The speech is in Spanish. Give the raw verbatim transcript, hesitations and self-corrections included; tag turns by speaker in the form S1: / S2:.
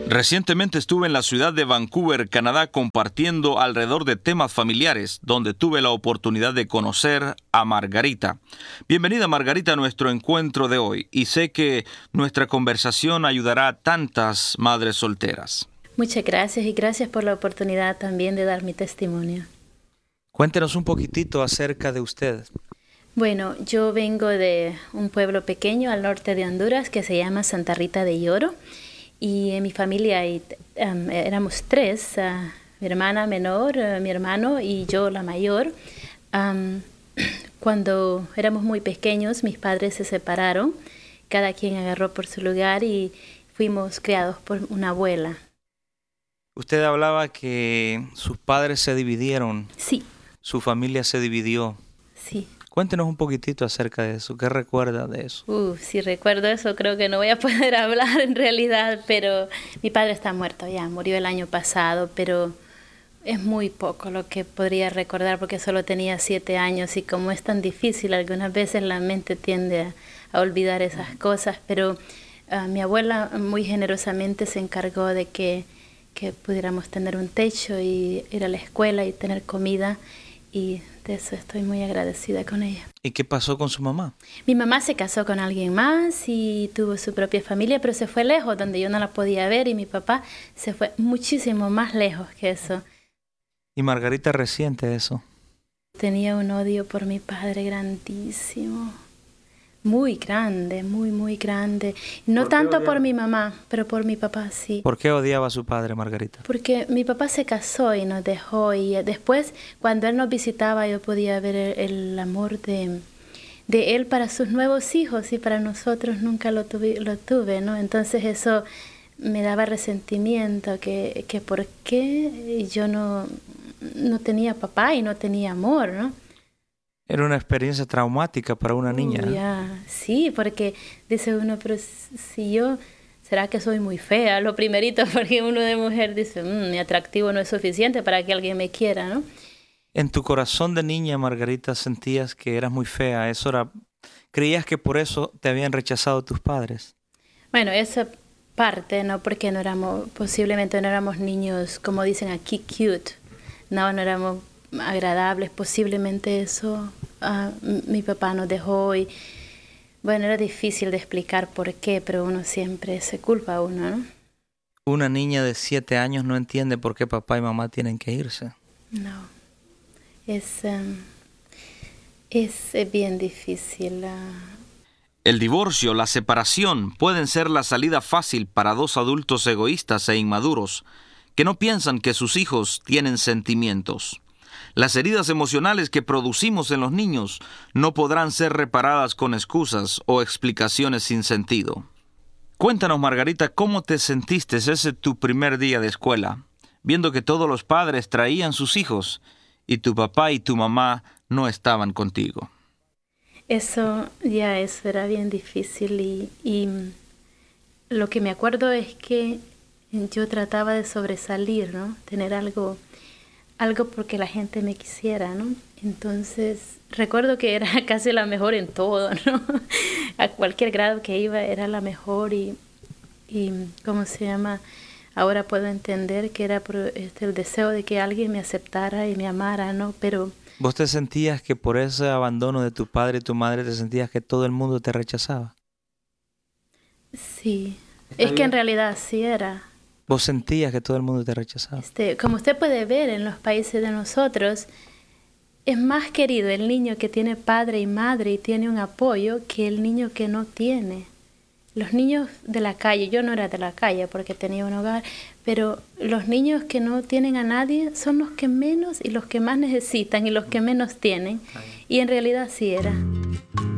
S1: Recientemente estuve en la ciudad de Vancouver, Canadá, compartiendo alrededor de temas familiares, donde tuve la oportunidad de conocer a Margarita. Bienvenida, Margarita, a nuestro encuentro de hoy, y sé que nuestra conversación ayudará a tantas madres solteras.
S2: Muchas gracias y gracias por la oportunidad también de dar mi testimonio.
S3: Cuéntenos un poquitito acerca de usted.
S2: Bueno, yo vengo de un pueblo pequeño al norte de Honduras que se llama Santa Rita de Lloro. Y en mi familia um, éramos tres, uh, mi hermana menor, uh, mi hermano y yo la mayor. Um, cuando éramos muy pequeños, mis padres se separaron, cada quien agarró por su lugar y fuimos criados por una abuela.
S3: Usted hablaba que sus padres se dividieron.
S2: Sí.
S3: Su familia se dividió.
S2: Sí.
S3: Cuéntenos un poquitito acerca de eso. ¿Qué recuerda de eso?
S2: Uh, si recuerdo eso, creo que no voy a poder hablar en realidad, pero mi padre está muerto ya, murió el año pasado, pero es muy poco lo que podría recordar porque solo tenía siete años y como es tan difícil, algunas veces la mente tiende a, a olvidar esas cosas, pero uh, mi abuela muy generosamente se encargó de que, que pudiéramos tener un techo y ir a la escuela y tener comida. Y de eso estoy muy agradecida con ella.
S3: ¿Y qué pasó con su mamá?
S2: Mi mamá se casó con alguien más y tuvo su propia familia, pero se fue lejos, donde yo no la podía ver, y mi papá se fue muchísimo más lejos que eso.
S3: ¿Y Margarita resiente eso?
S2: Tenía un odio por mi padre grandísimo. Muy grande, muy, muy grande. No tanto por mi mamá, pero por mi papá, sí.
S3: ¿Por qué odiaba a su padre, Margarita?
S2: Porque mi papá se casó y nos dejó. Y después, cuando él nos visitaba, yo podía ver el, el amor de, de él para sus nuevos hijos. Y para nosotros nunca lo tuve, lo tuve, ¿no? Entonces eso me daba resentimiento. Que, que por qué yo no, no tenía papá y no tenía amor, ¿no?
S3: Era una experiencia traumática para una niña.
S2: Uh, yeah. Sí, porque dice uno, pero si yo, ¿será que soy muy fea? Lo primerito, porque uno de mujer dice, mmm, mi atractivo no es suficiente para que alguien me quiera, ¿no?
S3: En tu corazón de niña, Margarita, sentías que eras muy fea. Eso era, ¿creías que por eso te habían rechazado tus padres?
S2: Bueno, esa parte, ¿no? Porque no éramos, posiblemente no éramos niños, como dicen aquí, cute. No, no éramos agradables, posiblemente eso uh, mi papá nos dejó y bueno, era difícil de explicar por qué, pero uno siempre se culpa a uno, ¿no?
S3: Una niña de siete años no entiende por qué papá y mamá tienen que irse.
S2: No, es, um, es, es bien difícil. Uh...
S1: El divorcio, la separación pueden ser la salida fácil para dos adultos egoístas e inmaduros que no piensan que sus hijos tienen sentimientos. Las heridas emocionales que producimos en los niños no podrán ser reparadas con excusas o explicaciones sin sentido. Cuéntanos, Margarita, ¿cómo te sentiste ese tu primer día de escuela, viendo que todos los padres traían sus hijos y tu papá y tu mamá no estaban contigo?
S2: Eso ya eso era bien difícil y, y lo que me acuerdo es que yo trataba de sobresalir, ¿no? Tener algo... algo porque la gente me quisiera, ¿no? Entonces, recuerdo que era casi la mejor en todo, ¿no? A cualquier grado que iba era la mejor y, y ¿cómo se llama? Ahora puedo entender que era por este, el deseo de que alguien me aceptara y me amara, ¿no? Pero...
S3: ¿Vos te sentías que por ese abandono de tu padre y tu madre te sentías que todo el mundo te rechazaba?
S2: Sí, es que en realidad sí era.
S3: ¿Vos sentías que todo el mundo te rechazaba?
S2: Este, como usted puede ver en los países de nosotros, es más querido el niño que tiene padre y madre y tiene un apoyo que el niño que no tiene. Los niños de la calle, yo no era de la calle porque tenía un hogar, pero los niños que no tienen a nadie son los que menos y los que más necesitan y los que menos tienen. Y en realidad sí era.